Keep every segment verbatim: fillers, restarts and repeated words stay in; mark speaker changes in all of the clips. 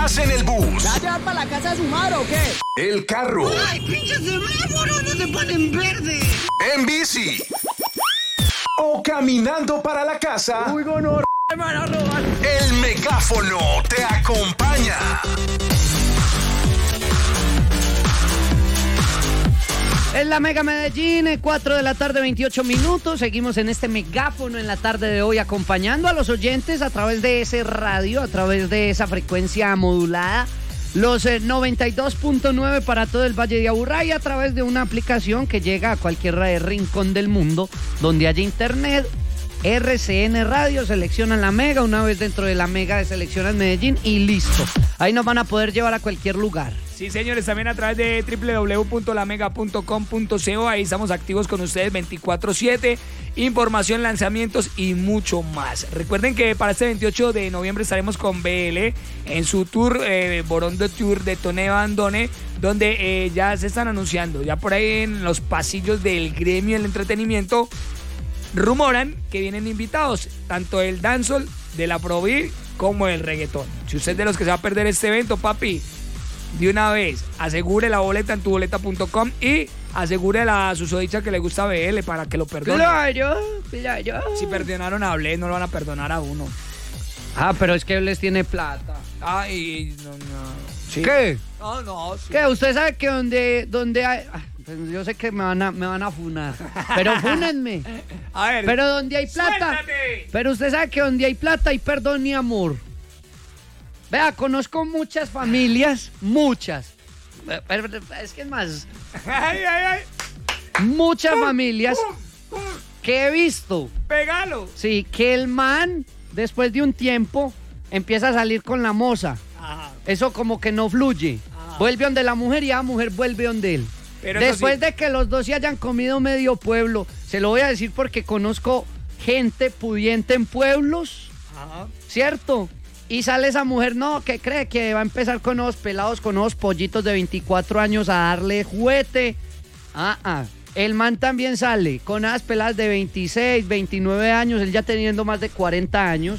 Speaker 1: Vas en el bus.
Speaker 2: ¿Va a llevar para la casa de su madre o qué?
Speaker 1: El carro.
Speaker 3: ¡Ay, pinches semáforos! ¡No se ponen verde!
Speaker 1: En bici. O caminando para la casa.
Speaker 2: Uy, gonorrea, me van a robar.
Speaker 1: El megáfono te acompaña.
Speaker 4: Es la Mega Medellín, cuatro de la tarde, veintiocho minutos. Seguimos en este megáfono en la tarde de hoy, acompañando a los oyentes a través de ese radio, a través de esa frecuencia modulada, los eh, noventa y dos punto nueve para todo el Valle de Aburrá, y a través de una aplicación que llega a cualquier rincón del mundo donde haya internet. R C N Radio, seleccionan la Mega, una vez dentro de la Mega seleccionan Medellín y listo. Ahí nos van a poder llevar a cualquier lugar.
Speaker 5: Sí, señores, también a través de doble u doble u doble u punto la mega punto com punto co, ahí estamos activos con ustedes veinticuatro siete, información, lanzamientos y mucho más. Recuerden que para este veintiocho de noviembre estaremos con B L en su tour, eh, Borondo Tour de Tone Bandone, donde eh, ya se están anunciando, ya por ahí en los pasillos del gremio del entretenimiento, rumoran que vienen invitados, tanto el dancehall de la Provi como el reggaetón. Si usted es de los que se va a perder este evento, papi, de una vez, asegure la boleta en tu boleta punto com y asegure a la susodicha que le gusta B L para que lo perdone.
Speaker 4: Claro, claro.
Speaker 5: Si perdonaron a Bled, no lo van a perdonar a uno.
Speaker 4: Ah, pero es que les tiene plata.
Speaker 5: Ay, no, no. ¿Sí?
Speaker 4: ¿Qué?
Speaker 5: No, no, sí.
Speaker 4: ¿Qué? Usted sabe que donde, donde hay... ah, pues yo sé que me van a, me van a funar, pero fúnenme.
Speaker 5: A ver.
Speaker 4: Pero donde hay plata...
Speaker 5: ¡Suéltate!
Speaker 4: Pero usted sabe que donde hay plata hay perdón y amor. Vea, conozco muchas familias, muchas. Pero, pero, es que es más...
Speaker 5: Ay, ay, ay.
Speaker 4: Muchas familias que he visto.
Speaker 5: Pégalo.
Speaker 4: Sí, que el man, después de un tiempo, empieza a salir con la moza.
Speaker 5: Ajá.
Speaker 4: Eso como que no fluye.
Speaker 5: Ajá.
Speaker 4: Vuelve donde la mujer y la mujer vuelve donde él.
Speaker 5: Pero eso
Speaker 4: después
Speaker 5: sí.
Speaker 4: de que los dos se hayan comido medio pueblo, se lo voy a decir porque conozco gente pudiente en pueblos,
Speaker 5: Ajá.
Speaker 4: ¿cierto? Y sale esa mujer, no, que cree que va a empezar con nuevos pelados, con nuevos pollitos de veinticuatro años a darle juguete. Ah, ah. El man también sale con esas peladas de veintiséis, veintinueve años, él ya teniendo más de cuarenta años.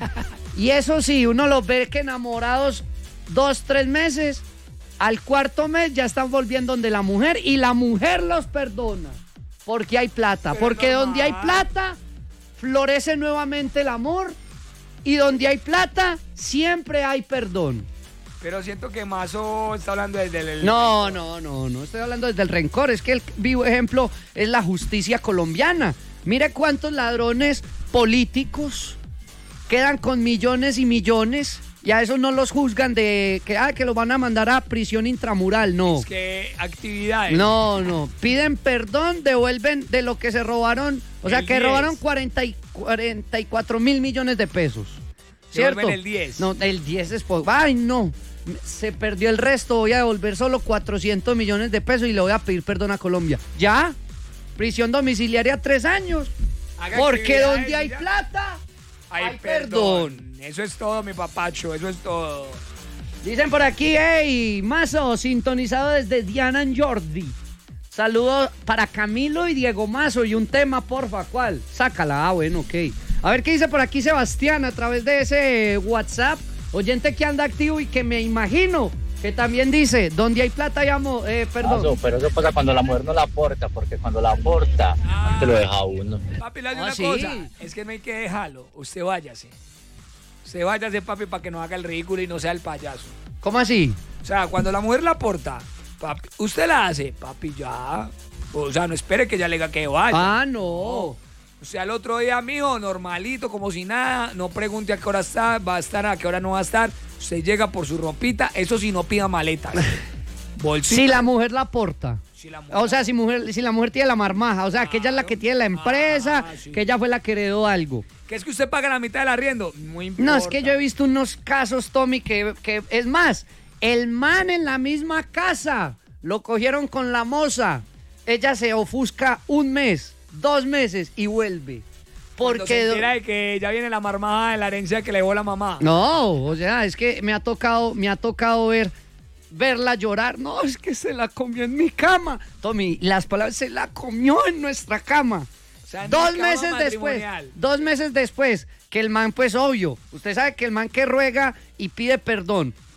Speaker 4: Y eso sí, uno los ve que enamorados dos, tres meses, al cuarto mes ya están volviendo donde la mujer y la mujer los perdona. Porque hay plata,
Speaker 5: Pero
Speaker 4: porque
Speaker 5: no
Speaker 4: donde hay
Speaker 5: más.
Speaker 4: plata, florece nuevamente el amor. Y donde hay plata, siempre hay perdón.
Speaker 5: Pero siento que Mazo está hablando desde el...
Speaker 4: No, no, no, no estoy hablando desde el rencor. Es que el vivo ejemplo es la justicia colombiana. Mire cuántos ladrones políticos quedan con millones y millones y a esos no los juzgan de que, ah, que los van a mandar a prisión intramural. No.
Speaker 5: Es que actividades.
Speaker 4: No, no. Piden perdón, devuelven de lo que se robaron. O sea,
Speaker 5: El
Speaker 4: que
Speaker 5: diez.
Speaker 4: robaron cuarenta y cuatro mil millones de pesos. ¿Cierto?
Speaker 5: Devuelven el diez.
Speaker 4: No, el diez es poco. Ay, no. Se perdió el resto. Voy a devolver solo cuatrocientos millones de pesos y le voy a pedir perdón a Colombia. ¿Ya? Prisión domiciliaria tres años.
Speaker 5: Haga
Speaker 4: Porque
Speaker 5: actividades
Speaker 4: donde
Speaker 5: y
Speaker 4: hay
Speaker 5: ya.
Speaker 4: plata,
Speaker 5: Hay,
Speaker 4: hay
Speaker 5: perdón.
Speaker 4: perdón.
Speaker 5: Eso es todo, mi papacho. Eso es todo.
Speaker 4: Dicen por aquí, hey, Mazo, sintonizado desde Diana en Jordi. Saludos para Camilo y Diego Mazo y un tema, porfa, ¿cuál? Sácala, ah, bueno, ok. A ver qué dice por aquí Sebastián a través de ese WhatsApp, oyente que anda activo y que me imagino que también dice, donde hay plata hay amor, eh, perdón.
Speaker 6: Eso, pero eso pasa cuando la mujer no la aporta, porque cuando la aporta,
Speaker 5: Ah.
Speaker 6: te lo deja a uno.
Speaker 5: Papi, le hace
Speaker 4: Ah,
Speaker 5: una
Speaker 4: sí.
Speaker 5: cosa. Es que no hay que dejarlo. Usted váyase. Usted váyase, papi, para que no haga el ridículo y no sea el payaso.
Speaker 4: ¿Cómo así?
Speaker 5: O sea, cuando la mujer la aporta, papi, usted la hace, papi, ya. O sea, no espere que ya le diga que vaya.
Speaker 4: Ah, no.
Speaker 5: O sea, el otro día, mijo, normalito, como si nada. No pregunte a qué hora está, va a estar, a qué hora no va a estar. Usted llega por su ropita. Eso sí, no pida maletas. Bolsita.
Speaker 4: Si la mujer la aporta.
Speaker 5: Si la mujer-
Speaker 4: O sea, si, mujer, si la mujer tiene la marmaja, o sea, que ella es la que tiene la empresa,
Speaker 5: Ah, sí.
Speaker 4: que ella fue la que heredó algo.
Speaker 5: ¿Qué es que usted paga la mitad del arriendo? Muy importante.
Speaker 4: No, es que yo he visto unos casos, Tommy, que, que es más, el man en la misma casa, lo cogieron con la moza, ella se ofusca un mes, dos meses y vuelve.
Speaker 5: Cuando se
Speaker 4: Porque...
Speaker 5: entera de que ya viene la marmaja de la herencia que le dejó la mamá.
Speaker 4: No, o sea, es que me ha tocado, me ha tocado ver, verla llorar. No, es que se la comió en mi cama. Tommy, las palabras, se la comió en nuestra cama.
Speaker 5: O sea, en
Speaker 4: Dos
Speaker 5: mi cama
Speaker 4: meses después,
Speaker 5: matrimonial.
Speaker 4: dos meses después, que el man, pues obvio, usted sabe que el man que ruega y pide perdón,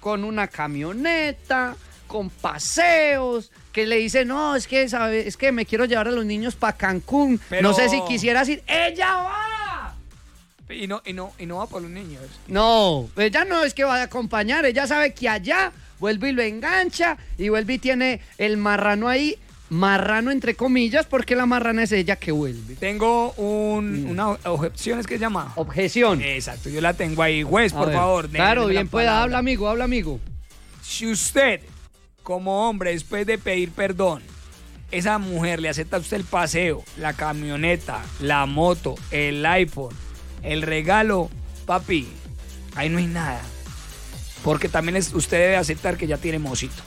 Speaker 4: con una camioneta, con paseos, que le dice, no, es que, ¿sabe? Es que me quiero llevar a los niños para Cancún.
Speaker 5: Pero-
Speaker 4: No sé si quisieras ir. ¡Ella va!
Speaker 5: Y no, y no, y no va por los niños.
Speaker 4: No, ella no es que va a acompañar, ella sabe que allá vuelve y lo engancha y vuelve y tiene el marrano ahí, marrano entre comillas, porque la marrana es ella que vuelve.
Speaker 5: Tengo un, una objeción, ¿es que se llama?
Speaker 4: Objeción.
Speaker 5: Exacto, yo la tengo ahí. Juez,
Speaker 4: A
Speaker 5: por
Speaker 4: ver.
Speaker 5: favor.
Speaker 4: Claro,
Speaker 5: déjeme la
Speaker 4: bien pueda,
Speaker 5: palabra.
Speaker 4: habla amigo, habla amigo.
Speaker 5: Si usted, como hombre, después de pedir perdón, esa mujer le acepta a usted el paseo, la camioneta, la moto, el iPhone, el regalo, papi, ahí no hay nada. Porque también es, usted debe aceptar que ya tiene mocito.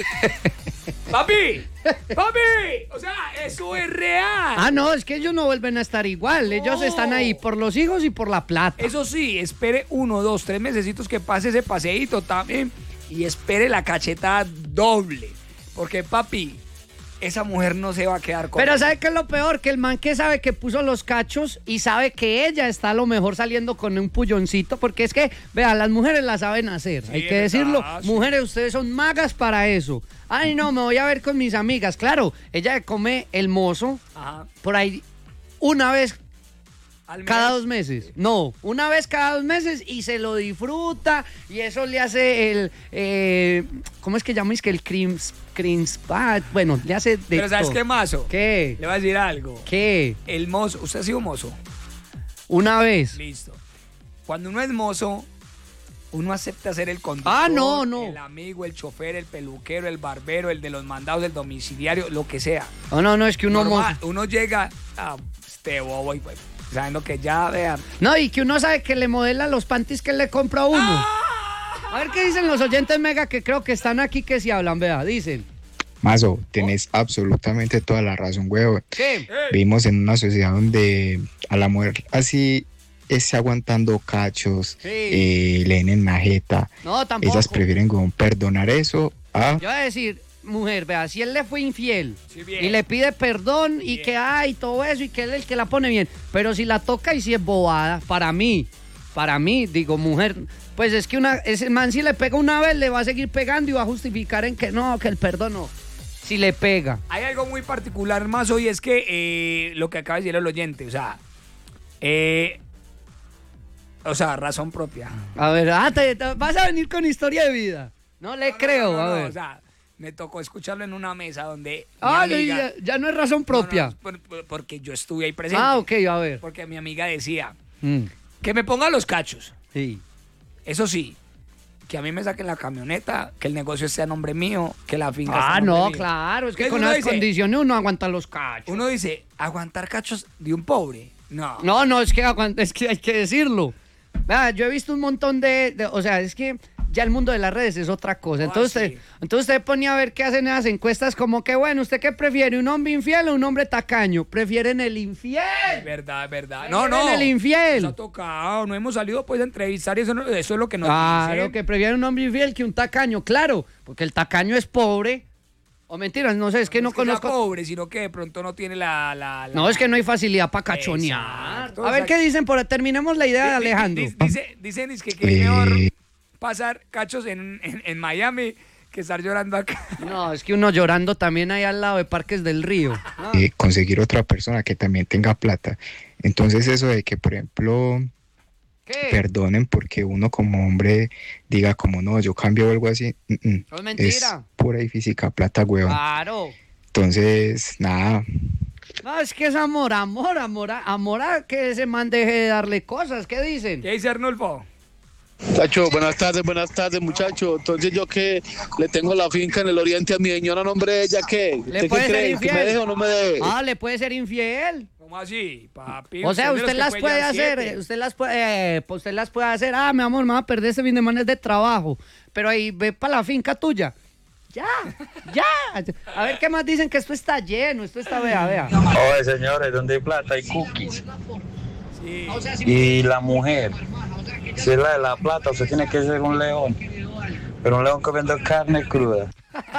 Speaker 5: ¡Papi! ¡Papi! O sea, eso es real.
Speaker 4: Ah, no, es que ellos no vuelven a estar igual, ellos
Speaker 5: No.
Speaker 4: están ahí por los hijos y por la plata.
Speaker 5: Eso sí, espere uno, dos, tres mesecitos que pase ese paseíto también y espere la cachetada doble. Porque, papi, esa mujer no se va a quedar con
Speaker 4: Pero
Speaker 5: él.
Speaker 4: ¿sabe qué es lo peor? Que el man que sabe que puso los cachos y sabe que ella está a lo mejor saliendo con un pulloncito, porque es que, vea, las mujeres la saben hacer,
Speaker 5: Sí,
Speaker 4: hay que
Speaker 5: es
Speaker 4: decirlo.
Speaker 5: verdad, sí.
Speaker 4: Mujeres, ustedes son magas para eso. Ay, no, me voy a ver con mis amigas. Claro, ella come el mozo
Speaker 5: Ajá.
Speaker 4: por ahí una vez
Speaker 5: Al
Speaker 4: cada
Speaker 5: mes.
Speaker 4: dos meses. No, una vez cada dos meses y se lo disfruta y eso le hace el, eh, ¿cómo es que llamáis? Que el cream, cream spa, bueno, le hace de
Speaker 5: Pero ¿sabes
Speaker 4: todo.
Speaker 5: qué, mazo?
Speaker 4: ¿Qué?
Speaker 5: Le voy a decir algo.
Speaker 4: ¿Qué?
Speaker 5: El mozo, ¿usted ha sido mozo?
Speaker 4: Una vez.
Speaker 5: Listo. Cuando uno es mozo, uno acepta ser el conductor,
Speaker 4: Ah, no, no.
Speaker 5: el amigo, el chofer, el peluquero, el barbero, el de los mandados, el domiciliario, lo que sea.
Speaker 4: No, no, no, es que uno...
Speaker 5: Normal,
Speaker 4: mo-
Speaker 5: uno llega a este bobo y pues, sabiendo que ya, vean.
Speaker 4: No, y que uno sabe que le modela los panties que le compra a uno. A ver qué dicen los oyentes mega que creo que están aquí que si hablan, vea, dicen.
Speaker 7: Mazo, tenés absolutamente toda la razón, huevo.
Speaker 4: ¿Qué?
Speaker 7: Vivimos en una sociedad donde a la mujer así esté aguantando cachos,
Speaker 4: Sí.
Speaker 7: eh, le den en la jeta.
Speaker 4: No, tampoco.
Speaker 7: Ellas prefieren como perdonar eso a...
Speaker 4: Yo voy a decir, mujer, vea, si él le fue infiel
Speaker 5: Sí, bien.
Speaker 4: y le pide perdón y
Speaker 5: Bien.
Speaker 4: que hay todo eso y que él es el que la pone bien, pero si la toca y si es bobada, para mí, para mí, digo, mujer, pues es que una, ese man si le pega una vez le va a seguir pegando y va a justificar en que no, que el perdón no. Si le pega.
Speaker 5: Hay algo muy particular más hoy, es que eh, lo que acaba de decir el oyente, o sea, eh, o sea, razón propia.
Speaker 4: A ver, ah, te- te- vas a venir con historia de vida. No le creo,
Speaker 5: No, no,
Speaker 4: a
Speaker 5: no,
Speaker 4: ver.
Speaker 5: o sea, me tocó escucharlo en una mesa donde mi
Speaker 4: Ah,
Speaker 5: amiga-
Speaker 4: ya, ya no es razón propia.
Speaker 5: No, no, por- por- porque yo estuve ahí presente.
Speaker 4: Ah, ok, a ver.
Speaker 5: Porque mi amiga decía
Speaker 4: Mm,
Speaker 5: que me ponga los cachos.
Speaker 4: sí.
Speaker 5: Eso sí, que a mí me saquen la camioneta, que el negocio esté a nombre mío, que la finca esté
Speaker 4: Ah,
Speaker 5: a nombre
Speaker 4: no,
Speaker 5: mío.
Speaker 4: claro, es que
Speaker 5: Entonces
Speaker 4: con
Speaker 5: uno
Speaker 4: esas
Speaker 5: dice-
Speaker 4: condiciones uno aguanta los cachos.
Speaker 5: Uno dice, aguantar cachos de un pobre. No.
Speaker 4: No, no, es que, aguanta- es que hay que decirlo. Vea, yo he visto un montón de, de- o sea, es que ya el mundo de las redes es otra cosa.
Speaker 5: Ah,
Speaker 4: Entonces,
Speaker 5: sí.
Speaker 4: usted, entonces usted ponía a ver qué hacen esas encuestas como que, bueno, ¿usted qué prefiere? ¿Un hombre infiel o un hombre tacaño? Prefieren el
Speaker 5: Es
Speaker 4: infiel.
Speaker 5: verdad, es verdad.
Speaker 4: Ahí
Speaker 5: No, no.
Speaker 4: viene el infiel.
Speaker 5: Nos ha tocado, no hemos salido pues a entrevistar y eso, no- eso es lo que nos
Speaker 4: Claro,
Speaker 5: dicen.
Speaker 4: que prefieren un hombre infiel que un tacaño, claro, porque el tacaño es pobre. O mentiras, no sé, es que no
Speaker 5: es que sea
Speaker 4: conozco.
Speaker 5: pobre, sino que de pronto no tiene la... la- la-
Speaker 4: No, es que no hay facilidad para cachonear.
Speaker 5: Exacto,
Speaker 4: A ver
Speaker 5: exacto.
Speaker 4: qué dicen, por terminemos la idea de
Speaker 5: Di- di-
Speaker 4: Alejandro.
Speaker 5: di- Dice, dicen es que, que es mejor pasar cachos en, en, en Miami que estar llorando acá.
Speaker 4: No, es que uno llorando también ahí al lado de Parques del Río. Ah.
Speaker 7: eh, conseguir otra persona que también tenga plata. Entonces eso de que, por ejemplo,
Speaker 4: ¿Qué?
Speaker 7: perdonen porque uno como hombre diga como no, yo cambio o algo así, mm, mm,
Speaker 4: No es mentira.
Speaker 7: es pura y física plata, huevón.
Speaker 4: Claro.
Speaker 7: Entonces, nada,
Speaker 4: No, es que es amor, amor, amor, amor a que ese man deje de darle cosas. ¿Qué dicen?
Speaker 5: ¿Qué dice Arnulfo?
Speaker 8: Tacho, buenas tardes, buenas tardes, muchacho. Entonces yo que le tengo la finca en el oriente a mi señora, nombre de ella, ¿qué?
Speaker 4: ¿Le
Speaker 8: ¿Usted qué
Speaker 4: puede ser
Speaker 8: cree? ¿Que
Speaker 4: infiel?
Speaker 8: me deje o no me deje?
Speaker 4: Ah, le puede ser infiel.
Speaker 5: ¿Cómo así, papi?
Speaker 4: O sea,
Speaker 5: de los
Speaker 4: usted
Speaker 5: que
Speaker 4: las puede
Speaker 5: llevar
Speaker 4: hacer,
Speaker 5: siete.
Speaker 4: eh, usted las puede, eh, pues usted las puede hacer. Ah, mi amor, me va a perder este fin de semana es de trabajo. Pero ahí ve para la finca tuya. Ya, ya. A ver qué más dicen que esto está lleno, esto está, vea, vea.
Speaker 6: Oye, señores, donde hay plata hay cookies.
Speaker 5: Sí.
Speaker 6: Y la mujer, si es la de la plata, usted tiene que ser un león. Pero un león comiendo carne cruda.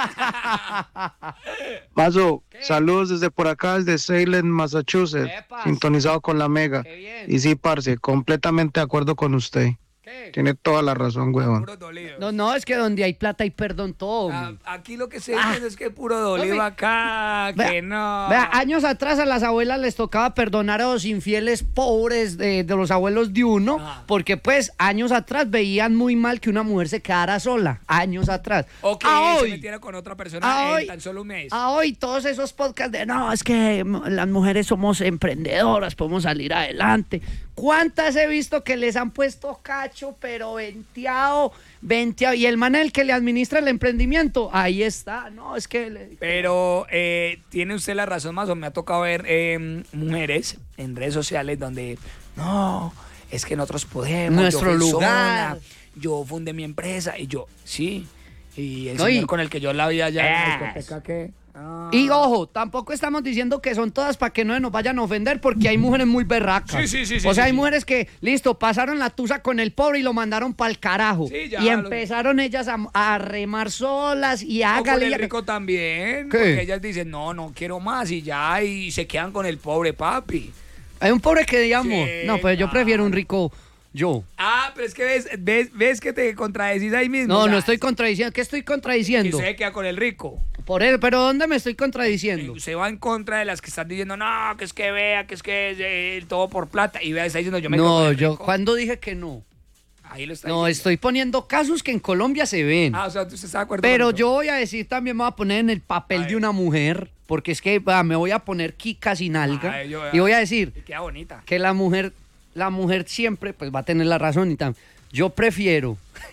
Speaker 8: Mazo, saludos desde por acá, desde Salem, Massachusetts,
Speaker 4: Epa.
Speaker 8: sintonizado con la Mega.
Speaker 4: Qué bien.
Speaker 8: Y sí, parce, completamente de acuerdo con usted.
Speaker 5: ¿Qué
Speaker 7: Tiene toda la razón, huevón.
Speaker 5: Puro dolido.
Speaker 4: No, no, es que donde hay plata hay perdón todo.
Speaker 5: Ah,
Speaker 4: hombre.
Speaker 5: aquí lo que se
Speaker 4: Ah.
Speaker 5: dice es que puro dolido
Speaker 4: No,
Speaker 5: acá,
Speaker 4: Vea,
Speaker 5: que no.
Speaker 4: Vea, años atrás a las abuelas les tocaba perdonar a los infieles pobres de, de los abuelos de uno,
Speaker 5: Ajá.
Speaker 4: porque pues años atrás veían muy mal que una mujer se quedara sola, años atrás.
Speaker 5: O que
Speaker 4: a
Speaker 5: se
Speaker 4: hoy,
Speaker 5: metiera con otra
Speaker 4: a
Speaker 5: persona
Speaker 4: hoy-
Speaker 5: en tan solo un mes.
Speaker 4: a hoy todos esos podcasts de no, es que mm, las mujeres somos emprendedoras, podemos salir adelante. ¿Cuántas he visto que les han puesto cacho, pero venteado, venteado? Y el man el que le administra el emprendimiento, ahí está. No, es que... le-
Speaker 5: Pero eh, tiene usted la razón más, o me ha tocado ver eh, mujeres en redes sociales donde, no, es que nosotros podemos.
Speaker 4: Nuestro
Speaker 5: yo fui
Speaker 4: lugar.
Speaker 5: sola, yo fundé mi empresa y yo, sí. Y el
Speaker 4: No,
Speaker 5: señor
Speaker 4: y-
Speaker 5: con el que yo la vi allá en la
Speaker 4: Eso.
Speaker 5: discoteca, ¿qué? Ah.
Speaker 4: Y ojo, tampoco estamos diciendo que son todas para que no nos vayan a ofender, porque hay mujeres muy berracas.
Speaker 5: Sí, sí, sí, sí,
Speaker 4: O sea,
Speaker 5: sí,
Speaker 4: hay
Speaker 5: sí.
Speaker 4: mujeres que, listo, pasaron la tusa con el pobre y lo mandaron para el carajo.
Speaker 5: Sí, ya,
Speaker 4: y
Speaker 5: lo-
Speaker 4: empezaron ellas a, a remar solas y
Speaker 5: O con
Speaker 4: hágale.
Speaker 5: el
Speaker 4: y haga-
Speaker 5: rico también,
Speaker 4: ¿Qué?
Speaker 5: porque ellas dicen, no, no quiero más y ya, y se quedan con el pobre papi.
Speaker 4: Hay un pobre que digamos,
Speaker 5: Sí,
Speaker 4: no, pues yo
Speaker 5: claro.
Speaker 4: prefiero un rico yo.
Speaker 5: Ah, pero es que ves, ves, ves que te contradecís ahí mismo.
Speaker 4: No,
Speaker 5: o sea,
Speaker 4: no estoy contradiciendo. ¿Qué estoy
Speaker 5: que
Speaker 4: contradiciendo?
Speaker 5: usted se queda con el rico.
Speaker 4: Por él, pero ¿dónde me estoy contradiciendo?
Speaker 5: Se va en contra de las que están diciendo, no, que es que vea, que es que es eh, todo por plata. Y vea, está diciendo, yo me quedo con
Speaker 4: No,
Speaker 5: el
Speaker 4: yo,
Speaker 5: rico.
Speaker 4: ¿cuándo dije que no?
Speaker 5: Ahí lo está
Speaker 4: No,
Speaker 5: diciendo.
Speaker 4: estoy poniendo casos que en Colombia se ven.
Speaker 5: Ah, o sea, usted está de acuerdo
Speaker 4: Pero
Speaker 5: con eso.
Speaker 4: yo voy a decir también, me voy a poner en el papel
Speaker 5: A
Speaker 4: de
Speaker 5: ver.
Speaker 4: una mujer, porque es que va, me voy a poner Kika sin alga,
Speaker 5: Ay, yo-
Speaker 4: y voy a decir
Speaker 5: Y queda bonita.
Speaker 4: que la mujer, la mujer siempre pues va a tener la razón y tal. Yo prefiero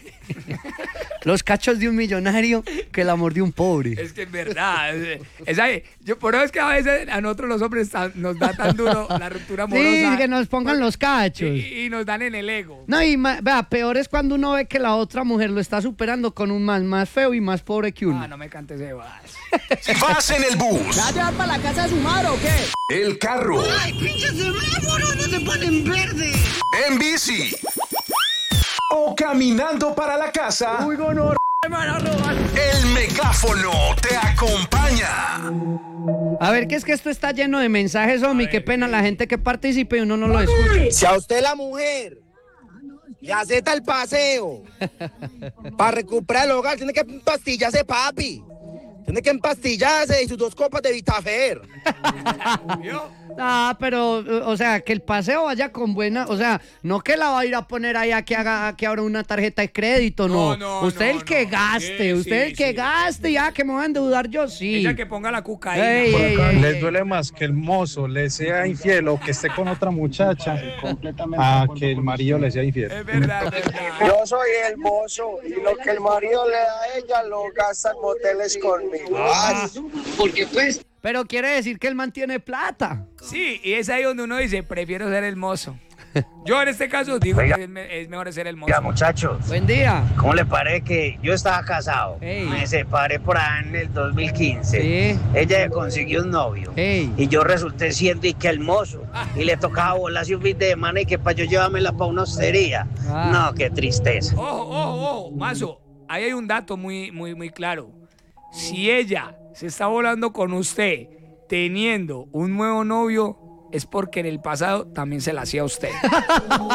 Speaker 4: los cachos de un millonario que el amor de un pobre.
Speaker 5: Es que es verdad. es- es ahí. Yo, por eso es que a veces a nosotros los hombres tan- nos da tan duro la ruptura amorosa.
Speaker 4: Sí, que nos pongan los cachos.
Speaker 5: Y, y nos dan en el ego.
Speaker 4: No, y ma- vea, peor es cuando uno ve que la otra mujer lo está superando con un más, más feo y más pobre que uno.
Speaker 5: Ah, no me cantes de vals.
Speaker 1: Vas en el bus,
Speaker 2: ¿Me va a llevar para la casa de su madre o qué?
Speaker 1: el carro,
Speaker 3: ¡Ay, pinches semáforos! ¡No se ponen verde!
Speaker 1: en bici o caminando para la casa.
Speaker 2: Uy, gono, me van a robar.
Speaker 1: El megáfono te acompaña.
Speaker 4: A ver, que es que esto está lleno de mensajes, hombre, y qué pena la gente que participe y uno no lo escucha.
Speaker 9: Si a usted la mujer le acepta el paseo para recuperar el hogar, tiene que empastillarse, papi. Tiene que empastillarse y sus dos copas de Vitafer.
Speaker 4: Ah, pero, o sea, que el paseo vaya con buena, o sea, no que la va a ir a poner ahí a que haga, a que abra una tarjeta de crédito, no.
Speaker 5: No, no,
Speaker 4: usted
Speaker 5: no,
Speaker 4: el que
Speaker 5: no.
Speaker 4: gaste,
Speaker 5: Sí,
Speaker 4: usted
Speaker 5: sí,
Speaker 4: el que
Speaker 5: sí.
Speaker 4: gaste, ya que me van a endeudar yo, sí.
Speaker 5: Ella que ponga la cucaína.
Speaker 4: Ey, ey, ey,
Speaker 10: Les
Speaker 4: ey.
Speaker 10: duele más que el mozo le sea infiel o que esté con otra muchacha a que el marido le sea infiel.
Speaker 5: Es verdad, es verdad.
Speaker 9: Yo soy el mozo y lo que el marido le da a ella lo gasta en moteles conmigo.
Speaker 4: Porque pues... Pero quiere decir que él mantiene plata.
Speaker 5: Sí, y es ahí donde uno dice, prefiero ser el mozo. Yo en este caso digo
Speaker 6: Oiga.
Speaker 5: que es, me- es mejor ser el mozo.
Speaker 6: Ya, muchachos,
Speaker 4: Buen día.
Speaker 6: ¿cómo le parece que yo estaba casado?
Speaker 4: Ey.
Speaker 6: Me separé por ahí en el dos mil quince.
Speaker 4: Sí.
Speaker 6: Ella consiguió un novio.
Speaker 4: Ey.
Speaker 6: Y yo resulté siendo y que el mozo. Y le tocaba volarse un fin de semana y que para yo llevármela para una hostería.
Speaker 4: Ah.
Speaker 6: No, qué tristeza.
Speaker 5: Ojo, ojo, ojo, Mazo, ahí hay un dato muy, muy, muy claro. Si ella se está volando con usted teniendo un nuevo novio, es porque en el pasado también se la hacía a usted.